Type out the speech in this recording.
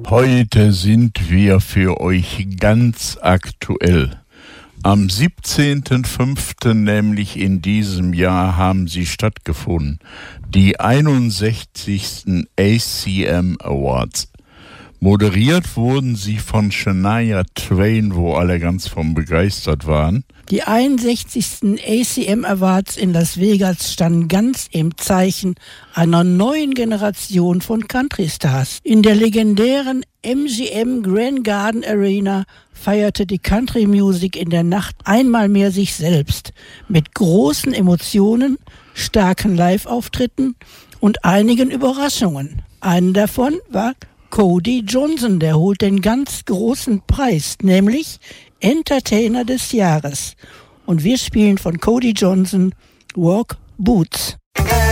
Heute sind wir für euch ganz aktuell. Am 17.05. nämlich in diesem Jahr haben sie stattgefunden. Die 61. ACM Awards. Moderiert wurden sie von Shania Twain, wo alle ganz von begeistert waren. Die 61. ACM Awards in Las Vegas standen ganz im Zeichen einer neuen Generation von Country-Stars. In der legendären MGM Grand Garden Arena feierte die Country Music in der Nacht einmal mehr sich selbst. Mit großen Emotionen, starken Live-Auftritten und einigen Überraschungen. Einen davon war Cody Johnson, der holt den ganz großen Preis, nämlich Entertainer des Jahres. Und wir spielen von Cody Johnson Walk Boots.